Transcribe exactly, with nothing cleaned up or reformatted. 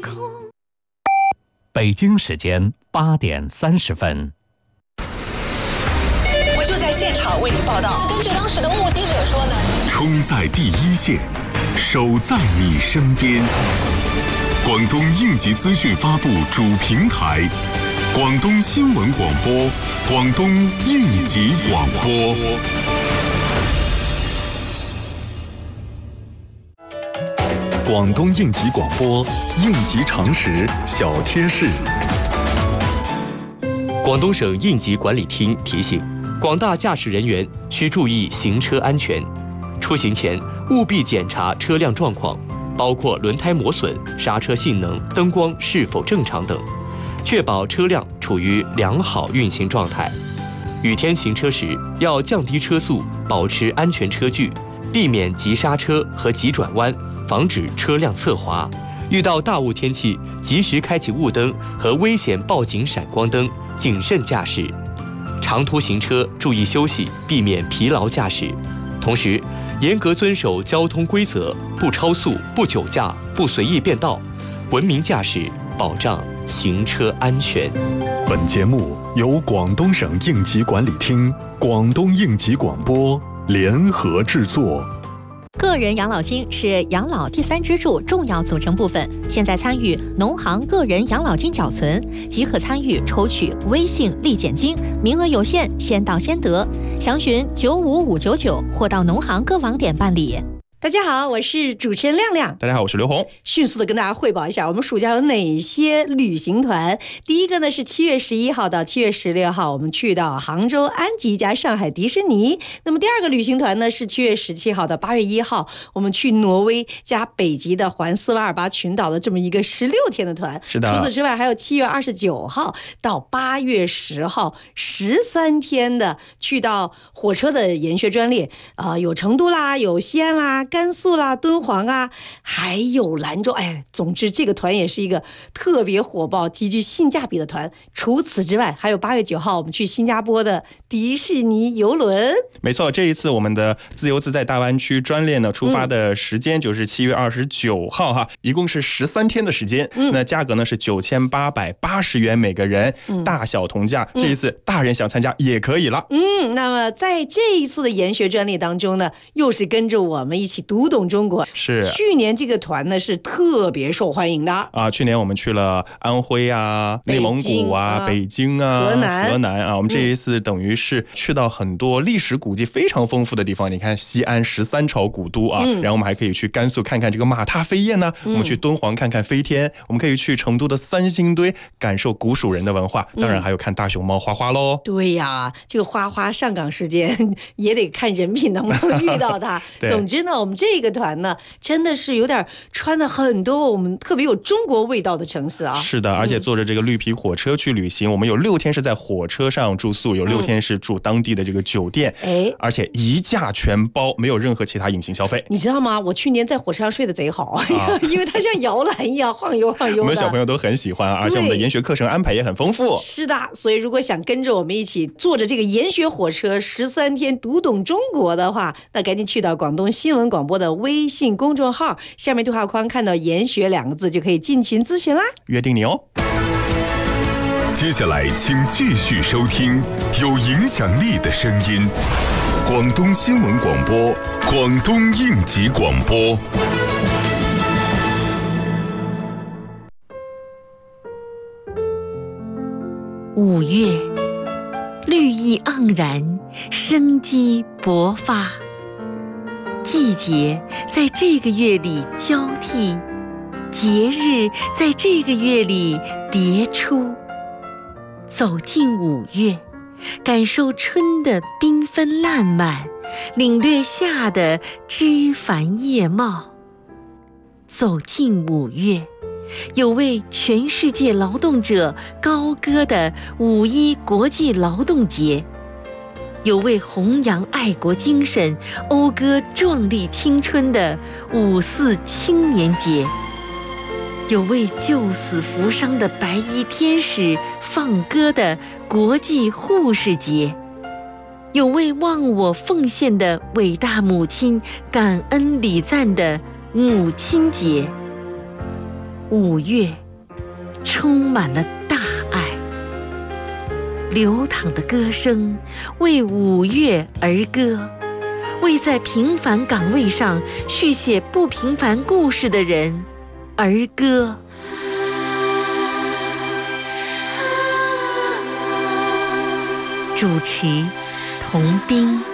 空。 北京时间八点三十分。 我就在现场为您报道。 根据当时的目击者说呢， 冲在第一线，守在你身边。广东应急资讯发布主平台，广东新闻广播，广东应急广播。广东应急广播，应急常识小贴士。 广东省应急管理厅提醒广大驾驶人员需注意行车安全，出行前务必检查车辆状况，包括轮胎磨损、刹车性能、灯光是否正常等，确保车辆处于良好运行状态。雨天行车时要降低车速，保持安全车距，避免急刹车和急转弯，防止车辆侧滑。遇到大雾天气，及时开启雾灯和危险报警闪光灯，谨慎驾驶。长途行车注意休息，避免疲劳驾驶。同时，严格遵守交通规则，不超速、不酒驾、不随意变道，文明驾驶，保障行车安全。 本节目由广东省应急管理厅、广东应急广播联合制作。 个人养老金是养老第三支柱重要组成部分。现在参与农行个人养老金缴存，即可参与抽取微信立减金，名额有限，先到先得。详询九五五九九或到农行各网点办理。 大家好，我是主持人亮亮。 大家好，我是刘红。 迅速的跟大家汇报一下，我们暑假有哪些旅行团。第一个呢是七月十一号到七月十六号，我们去到杭州安吉加上海迪士尼。那么第二个旅行团呢是七月十七号到八月一号，我们去挪威加北极的环斯瓦尔巴群岛的这么一个十六天的团。 是的。 除此之外，还有七月二十九号到八月十号十三天的去到火车的研学专列，呃，有成都啦，有西安啦，甘肃啦，敦煌啊，还有兰州。哎，总之这个团也是一个特别火爆、极具性价比的团。除此之外，还有八月九号我们去新加坡的迪士尼游轮。 没错，这一次我们的自由自在大湾区专列呢，出发的时间就是七月二十九号哈，一共是十三天的时间。嗯、那价格呢是九千八百八十元每个人，嗯、大小同价。这一次大人想参加也可以了。 嗯，那么在这一次的研学专列当中呢，又是跟着我们一起读懂中国。 是， 去年这个团呢是特别受欢迎的啊。去年我们去了安徽啊、内蒙古啊、北京啊、 河南、 河南啊。我们这一次等于是去到很多历史古迹非常丰富的地方。你看西安十三朝古都啊，嗯、然后我们还可以去甘肃看看这个马踏飞燕呢、啊。嗯、我们去敦煌看看飞天，我们可以去成都的三星堆感受古蜀人的文化。当然还有看大熊猫花花喽。 嗯、对呀，这个花花上岗时间也得看人品能不能遇到它。总之呢，我们这个团呢真的是有点穿了很多我们特别有中国味道的城市啊。 是的，而且坐着这个绿皮火车去旅行，嗯、我们有六天是在火车上住宿，有六天是住当地的这个酒店，哎、嗯，而且一价全包，没有任何其他隐形消费。 你知道吗？我去年在火车上睡得贼好，啊、因为它像摇篮一样晃悠晃悠的。 我们小朋友都很喜欢，而且我们的研学课程安排也很丰富。 是的，所以如果想跟着我们一起坐着这个研学火车十三天读懂中国的话，那赶紧去到广东新闻广播的微信公众号，下面对话框看到研学两个字就可以进群咨询啦。 约定你哦。 接下来请继续收听有影响力的声音，广东新闻广播，广东应急广播。 五月，绿意盎然，生机勃发。季节在这个月里交替，节日在这个月里迭出。走进五月，感受春的缤纷烂漫，领略夏的枝繁叶茂。走进五月，有为全世界劳动者高歌的五一国际劳动节，有为弘扬爱国精神、讴歌壮丽青春的五四青年节，有为救死扶伤的白衣天使放歌的国际护士节，有为忘我奉献的伟大母亲感恩礼赞的母亲节。 五月充满了大爱，流淌的歌声为五月而歌，为在平凡岗位上续写不平凡故事的人而歌。主持童斌。